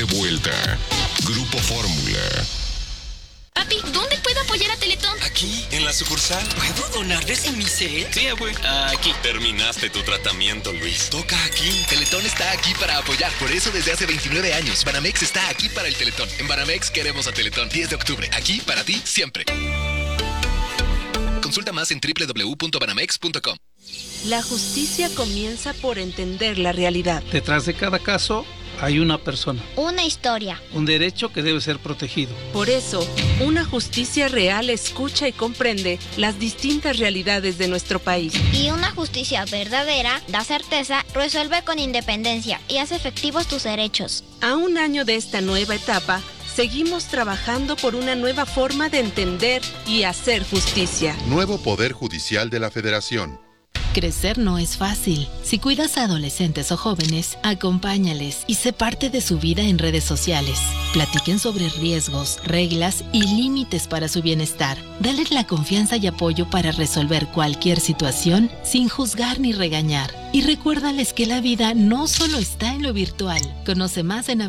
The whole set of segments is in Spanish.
de vuelta. Grupo Fórmula. Papi, ¿dónde puedo apoyar a Teletón? Aquí, en la sucursal. ¿Puedo donar desde mi set? Sí, güey. Aquí. Terminaste tu tratamiento, Luis. Toca aquí. Teletón está aquí para apoyar. Por eso desde hace 29 años, Banamex está aquí para el Teletón. En Banamex queremos a Teletón. 10 de octubre. Aquí para ti, siempre. Consulta más en www.banamex.com. La justicia comienza por entender la realidad. Detrás de cada caso hay una persona. Una historia. Un derecho que debe ser protegido. Por eso, una justicia real escucha y comprende las distintas realidades de nuestro país. Y una justicia verdadera da certeza, resuelve con independencia y hace efectivos tus derechos. A un año de esta nueva etapa, seguimos trabajando por una nueva forma de entender y hacer justicia. Nuevo Poder Judicial de la Federación. Crecer no es fácil. Si cuidas a adolescentes o jóvenes, acompáñales y sé parte de su vida en redes sociales. Platiquen sobre riesgos, reglas y límites para su bienestar. Dales la confianza y apoyo para resolver cualquier situación sin juzgar ni regañar. Y recuérdales que la vida no solo está en lo virtual. Conoce más en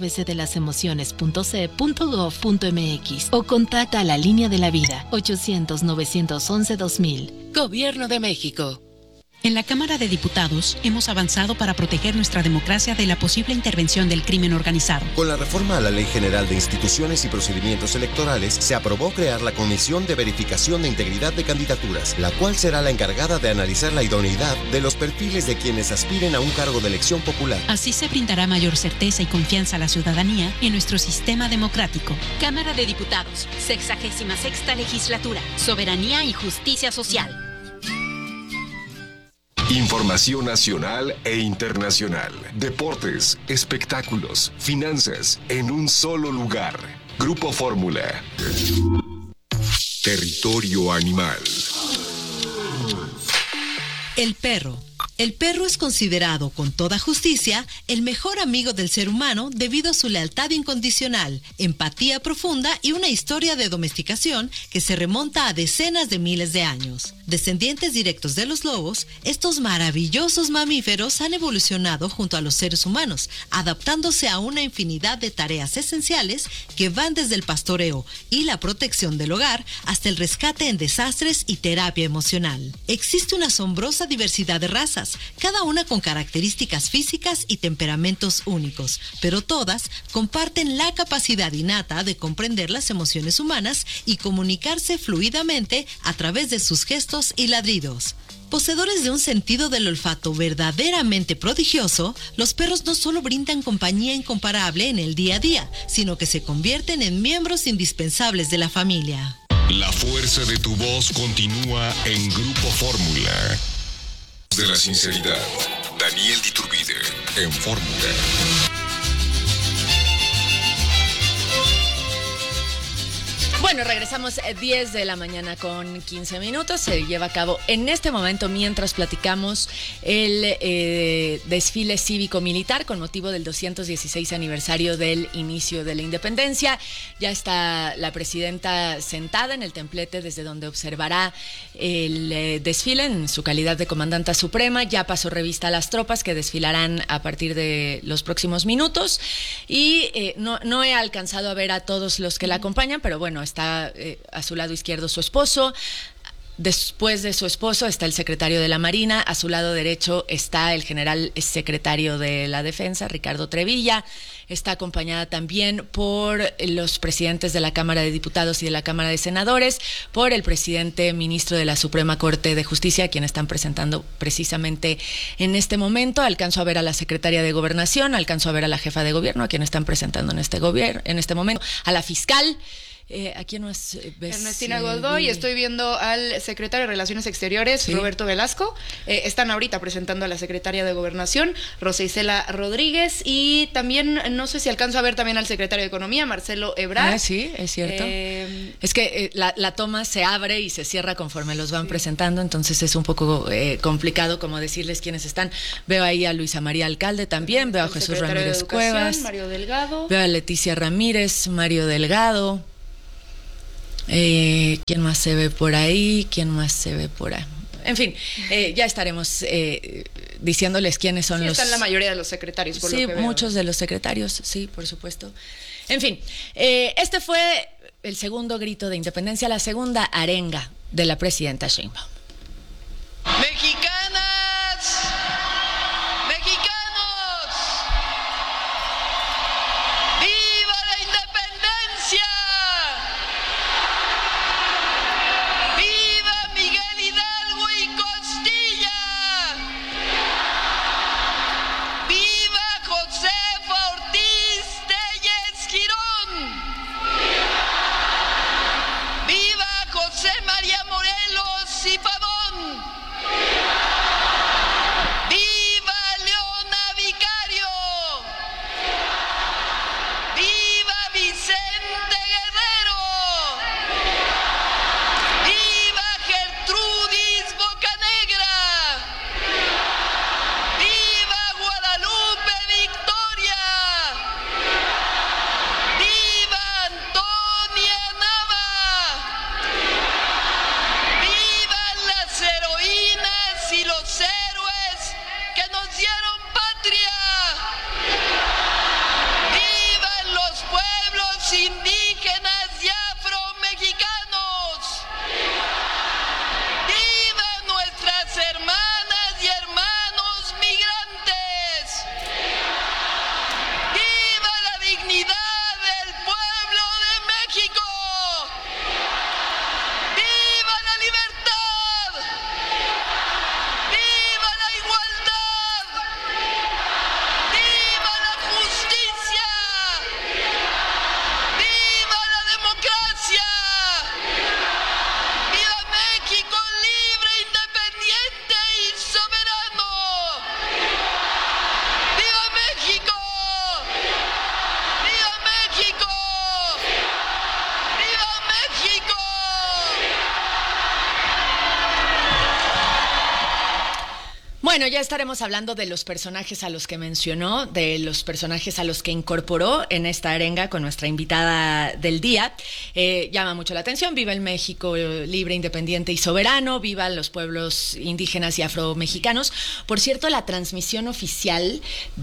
abcdelasemociones.ce.gov.mx o contacta a la Línea de la Vida 800-911-2000. Gobierno de México. En la Cámara de Diputados hemos avanzado para proteger nuestra democracia de la posible intervención del crimen organizado. Con la reforma a la Ley General de Instituciones y Procedimientos Electorales, se aprobó crear la Comisión de Verificación de Integridad de Candidaturas, la cual será la encargada de analizar la idoneidad de los perfiles de quienes aspiren a un cargo de elección popular. Así se brindará mayor certeza y confianza a la ciudadanía en nuestro sistema democrático. Cámara de Diputados, 66ª Legislatura, Soberanía y Justicia Social. Información nacional e internacional. Deportes, espectáculos, finanzas, en un solo lugar. Grupo Fórmula. Territorio animal. El perro. El perro es considerado, con toda justicia, el mejor amigo del ser humano debido a su lealtad incondicional, empatía profunda y una historia de domesticación que se remonta a decenas de miles de años. Descendientes directos de los lobos, estos maravillosos mamíferos han evolucionado junto a los seres humanos, adaptándose a una infinidad de tareas esenciales que van desde el pastoreo y la protección del hogar hasta el rescate en desastres y terapia emocional. Existe una asombrosa diversidad de razas, cada una con características físicas y temperamentos únicos, pero todas comparten la capacidad innata de comprender las emociones humanas y comunicarse fluidamente a través de sus gestos y ladridos. Poseedores de un sentido del olfato verdaderamente prodigioso, los perros no solo brindan compañía incomparable en el día a día, sino que se convierten en miembros indispensables de la familia. La fuerza de tu voz continúa en Grupo Fórmula. De la sinceridad, Daniel Diturbide, en Fórmula. Bueno, regresamos 10 de la mañana con 15 minutos. Se lleva a cabo en este momento, mientras platicamos, el desfile cívico-militar con motivo del 216 aniversario del inicio de la independencia. Ya está la presidenta sentada en el templete desde donde observará el desfile en su calidad de comandanta suprema. Ya pasó revista a las tropas que desfilarán a partir de los próximos minutos. Y no he alcanzado a ver a todos los que la acompañan, pero bueno, está a su lado izquierdo su esposo. Después de su esposo está el secretario de la Marina. A su lado derecho está el general secretario de la Defensa, Ricardo Trevilla. Está acompañada también por los presidentes de la Cámara de Diputados y de la Cámara de Senadores, por el presidente ministro de la Suprema Corte de Justicia, quien están presentando precisamente en este momento. Alcanzo a ver a la secretaria de Gobernación, alcanzo a ver a la jefa de gobierno, a quien están presentando en este momento, a la fiscal. ¿A quién más ves? Ernestina Godoy, estoy viendo al secretario de Relaciones Exteriores, ¿sí? Roberto Velasco. Están ahorita presentando a la secretaria de Gobernación, Rosa Isela Rodríguez, y también, no sé si alcanzo a ver también al secretario de Economía, Marcelo Ebrard. Sí, es cierto. Es que la toma se abre y se cierra conforme los van presentando, entonces es un poco complicado como decirles quiénes están. Veo ahí a Luisa María Alcalde también, veo a Jesús Ramírez Cuevas, Mario Delgado. Veo a Leticia Ramírez, Mario Delgado. ¿Quién más se ve por ahí? en fin, ya estaremos diciéndoles quiénes son los... Están la mayoría de los secretarios, por lo que veo. Muchos de los secretarios, sí, por supuesto. En fin, este fue el segundo grito de independencia, la segunda arenga de la presidenta Sheinbaum. Mexicanas, mexicanos, ¡viva la independencia! ¡Viva Miguel Hidalgo y Costilla! ¡Viva Josefa Ortiz Telles Girón! ¡Viva José María Morelos y Pavón! ¡Viva Leona Vicario! ¡Viva Vicente Guerrero! ¡Viva Gertrudis Bocanegra! ¡Viva Guadalupe Victoria! ¡Viva Antonia Nava! ¡Vivan las heroínas y los héroes que nos dieron patria! ¡Vivan los pueblos indígenas y afromexicanos! ¡Vivan nuestras hermanas y hermanos migrantes! ¡Viva la dignidad del pueblo de México! ¡Viva la libertad! ¡Viva la igualdad! ¡Viva la justicia! ¡Viva la democracia! ¡Viva México libre, independiente y soberano! ¡Viva México! ¡Viva México! ¡Viva México! Bueno, ya estaremos hablando de los personajes a los que mencionó, de los personajes a los que incorporó en esta arenga con nuestra invitada del día. Llama mucho la atención, viva el México libre, independiente y soberano, viva los pueblos indígenas y afromexicanos. Por cierto, la transmisión oficial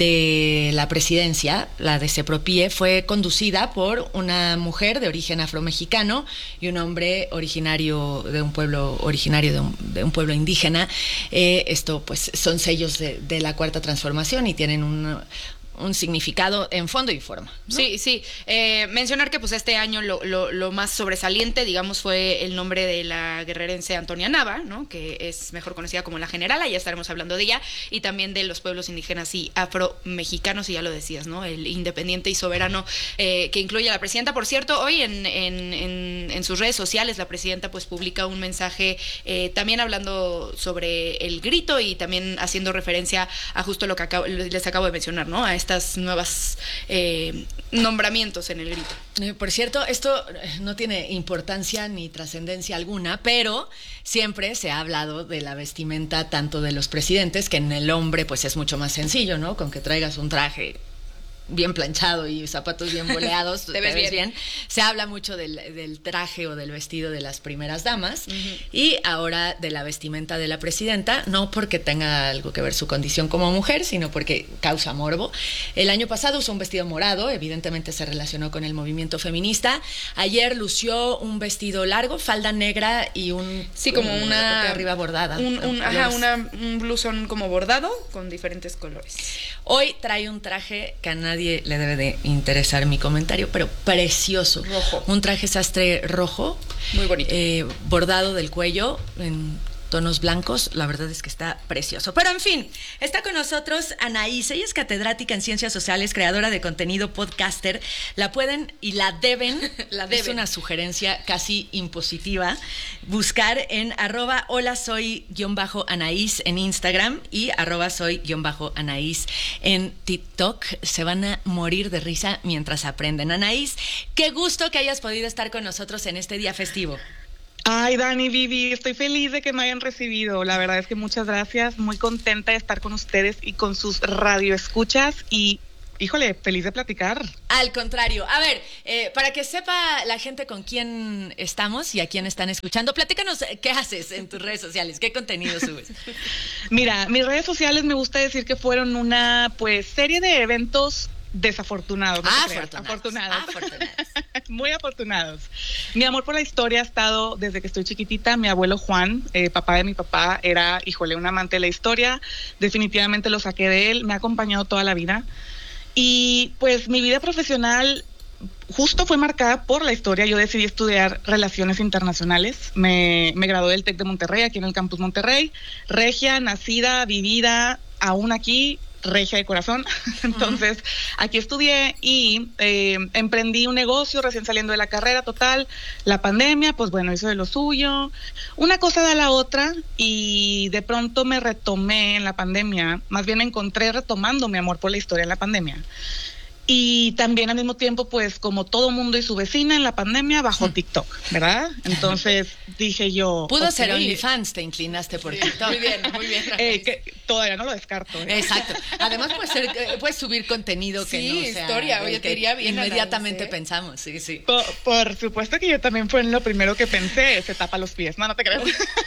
de la presidencia, la de CEPROPIE, fue conducida por una mujer de origen afromexicano y un hombre originario de un pueblo pueblo indígena. Esto pues son sellos de la Cuarta Transformación y tienen un significado en fondo y forma, ¿no? Sí. Mencionar que pues este año lo más sobresaliente, digamos, fue el nombre de la guerrerense Antonia Nava, ¿no? Que es mejor conocida como la Generala, ya estaremos hablando de ella, y también de los pueblos indígenas y afromexicanos, y ya lo decías, ¿no? El independiente y soberano que incluye a la presidenta. Por cierto, hoy en sus redes sociales la presidenta pues publica un mensaje también hablando sobre el grito y también haciendo referencia a justo lo que les acabo de mencionar, ¿no? A estas nuevas nombramientos en el grito. Por cierto, esto no tiene importancia ni trascendencia alguna, pero siempre se ha hablado de la vestimenta tanto de los presidentes, que en el hombre pues es mucho más sencillo, ¿no? Con que traigas un traje bien planchado y zapatos bien boleados, te ves bien. Se habla mucho del traje o del vestido de las primeras damas, y ahora de la vestimenta de la presidenta, no porque tenga algo que ver su condición como mujer, sino porque causa morbo. El año pasado usó un vestido morado, evidentemente se relacionó con el movimiento feminista. Ayer lució un vestido largo, falda negra y como una parte de arriba bordada. Un blusón como bordado con diferentes colores. Hoy trae un traje que a nadie le debe de interesar mi comentario, pero precioso. Rojo. Un traje sastre rojo. Muy bonito. Bordado del cuello en tonos blancos. La verdad es que está precioso. Pero en fin, está con nosotros Anaís. Ella es catedrática en Ciencias Sociales, creadora de contenido, podcaster. La pueden y la deben, es una sugerencia casi impositiva, buscar en @holasoy_Anaís en Instagram y @soy_Anaís en TikTok. Se van a morir de risa mientras aprenden. Anaís, qué gusto que hayas podido estar con nosotros en este día festivo. Ay, Dani, Vivi, estoy feliz de que me hayan recibido. La verdad es que muchas gracias. Muy contenta de estar con ustedes y con sus radioescuchas. Y híjole, feliz de platicar. Al contrario. A ver, para que sepa la gente con quién estamos y a quién están escuchando, platícanos qué haces en tus redes sociales, qué contenido subes. Mira, mis redes sociales me gusta decir que fueron una, pues, serie de eventos desafortunados. Afortunados. Muy afortunados. Mi amor por la historia ha estado desde que estoy chiquitita. Mi abuelo Juan, papá de mi papá, era, híjole, un amante de la historia. Definitivamente lo saqué de él. Me ha acompañado toda la vida. Y pues mi vida profesional justo fue marcada por la historia. Yo decidí estudiar Relaciones Internacionales. Me gradué del TEC de Monterrey, aquí en el Campus Monterrey. Regia, nacida, vivida, aún aquí, regia de corazón. Entonces, aquí estudié y emprendí un negocio recién saliendo de la carrera. Total, la pandemia, pues bueno, hizo de lo suyo. Una cosa da la otra y de pronto me retomé en la pandemia. Más bien me encontré retomando mi amor por la historia en la pandemia. Y también al mismo tiempo, pues como todo mundo y su vecina en la pandemia, bajó TikTok, ¿verdad? Entonces dije yo... Pudo ser OnlyFans, te inclinaste por TikTok. Muy bien, muy bien. Que todavía no lo descarto. Exacto. Además puedes subir contenido que no sea... historia, oye, te iría bien. Inmediatamente pensamos, sí. Por supuesto que yo también fue lo primero que pensé, se tapa los pies. No te creo.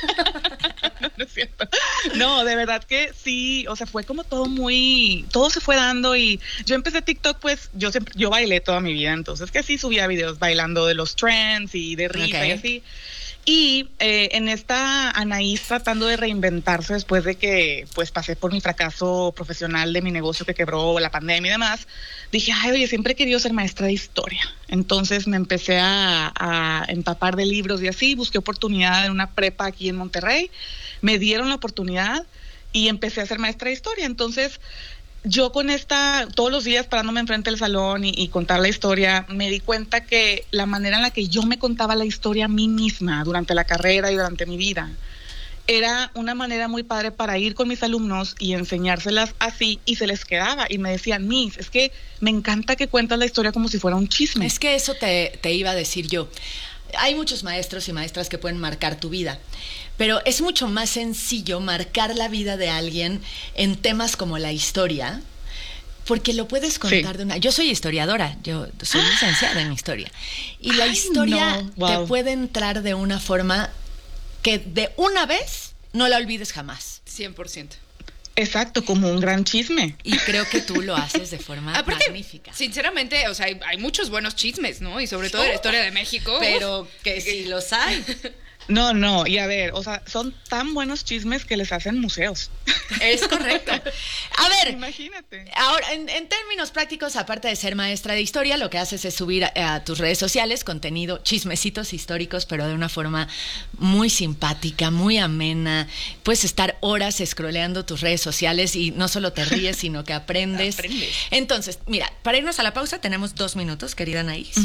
No es cierto. No, de verdad que sí, o sea, fue como todo se fue dando y yo empecé TikTok, pues yo bailé toda mi vida, entonces que sí subía videos bailando de los trends y de risa y así. Y en esta Anaís tratando de reinventarse después de que pues pasé por mi fracaso profesional de mi negocio que quebró, la pandemia y demás, dije, oye, siempre he querido ser maestra de historia. Entonces me empecé a empapar de libros y así, busqué oportunidad en una prepa aquí en Monterrey, me dieron la oportunidad y empecé a ser maestra de historia. Entonces yo con todos los días parándome enfrente del salón y contar la historia, me di cuenta que la manera en la que yo me contaba la historia a mí misma durante la carrera y durante mi vida era una manera muy padre para ir con mis alumnos y enseñárselas así, y se les quedaba y me decían, Miss, es que me encanta que cuentas la historia como si fuera un chisme. Es que eso te iba a decir yo. Hay muchos maestros y maestras que pueden marcar tu vida, pero es mucho más sencillo marcar la vida de alguien en temas como la historia, porque lo puedes contar de una... Yo soy historiadora, yo soy licenciada en historia, y la historia te puede entrar de una forma que de una vez no la olvides jamás. 100%. Exacto, como un gran chisme. Y creo que tú lo haces de forma magnífica. Sinceramente, o sea, hay muchos buenos chismes, ¿no? Y sobre todo de la historia de México. Pero que sí los hay. No, y a ver, o sea, son tan buenos chismes que les hacen museos. Es correcto. A ver, imagínate. Ahora, en términos prácticos, aparte de ser maestra de historia, lo que haces es subir a tus redes sociales contenido, chismecitos históricos, pero de una forma muy simpática, muy amena. Puedes estar horas scrolleando tus redes sociales y no solo te ríes, sino que aprendes. Entonces, mira, para irnos a la pausa tenemos 2 minutos, querida Anaís.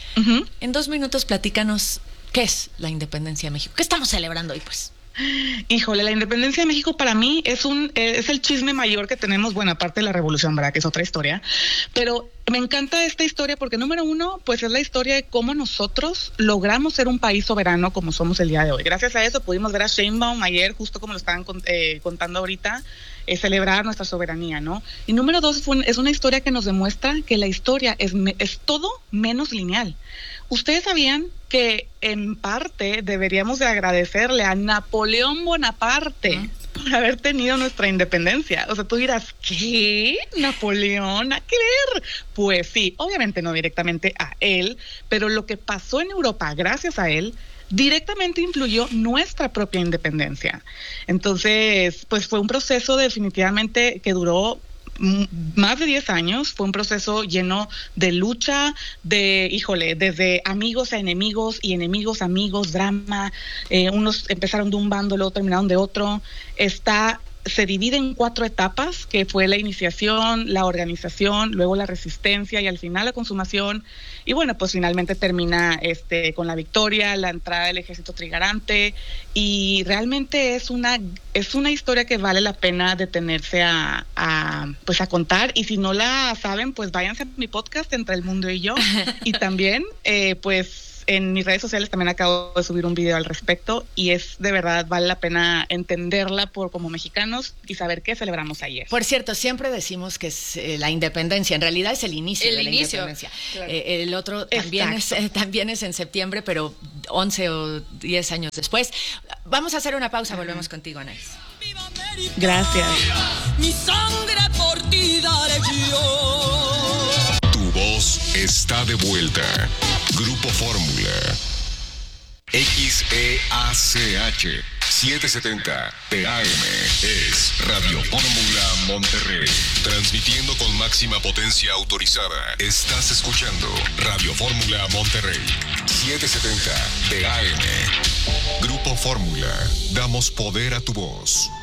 En 2 minutos platícanos qué es la independencia de México. ¿Qué estamos celebrando hoy, pues? Híjole, la independencia de México para mí es el chisme mayor que tenemos, bueno, aparte de la revolución, ¿verdad? Que es otra historia, pero me encanta esta historia porque, número uno, pues es la historia de cómo nosotros logramos ser un país soberano como somos el día de hoy. Gracias a eso pudimos ver a Sheinbaum ayer, justo como lo estaban contando ahorita, celebrar nuestra soberanía, ¿no? Y número 2, es una historia que nos demuestra que la historia es todo menos lineal. ¿Ustedes sabían que en parte deberíamos de agradecerle a Napoleón Bonaparte por haber tenido nuestra independencia? O sea, tú dirás, ¿qué? ¿Napoleón? ¿A qué ver? Pues sí, obviamente no directamente a él, pero lo que pasó en Europa gracias a él directamente influyó nuestra propia independencia. Entonces, pues fue un proceso definitivamente que duró más de 10 años, fue un proceso lleno de lucha, desde amigos a enemigos y enemigos a amigos, drama, unos empezaron de un bando, luego terminaron de otro. Se divide en 4 etapas, que fue la iniciación, la organización, luego la resistencia y al final la consumación. Y bueno, pues finalmente termina con la victoria, la entrada del ejército trigarante, y realmente es una historia que vale la pena detenerse a contar. Y si no la saben, pues váyanse a mi podcast Entre el Mundo y Yo, y también pues en mis redes sociales también acabo de subir un video al respecto y es de verdad, vale la pena entenderla como mexicanos y saber qué celebramos ayer. Por cierto, siempre decimos que es la independencia, en realidad es el inicio de la independencia. Claro. El otro también es en septiembre, pero 11 o 10 años después. Vamos a hacer una pausa, volvemos contigo, Anaís. Gracias. Mi sangre por ti daré yo. Tu voz está de vuelta. Grupo Fórmula. XEACH 770 PAM es Radio Fórmula Monterrey. Transmitiendo con máxima potencia autorizada. Estás escuchando Radio Fórmula Monterrey 770 PAM. Grupo Fórmula. Damos poder a tu voz.